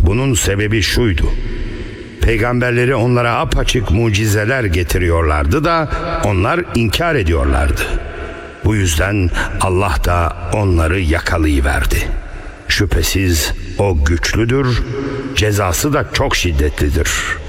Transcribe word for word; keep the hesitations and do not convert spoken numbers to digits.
Bunun sebebi şuydu: peygamberleri onlara apaçık mucizeler getiriyorlardı da onlar inkar ediyorlardı. Bu yüzden Allah da onları yakalayıverdi. Şüphesiz o güçlüdür, cezası da çok şiddetlidir.